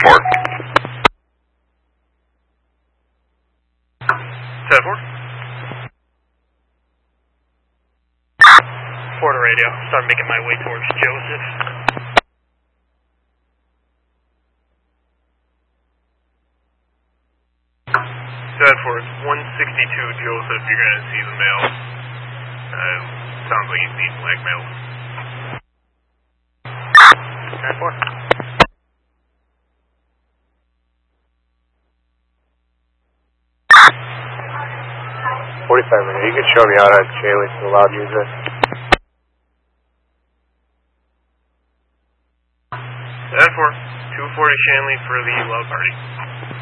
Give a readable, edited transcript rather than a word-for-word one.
report. 10-4. 4 to radio. Start making my way towards Joseph. For 162 Joseph, you're going to see the male. Sounds like he's being blackmailed. 10-4. 45 minutes. You can show me out on Shanley to the loud music. 10-4. 240 Shanley for the loud party.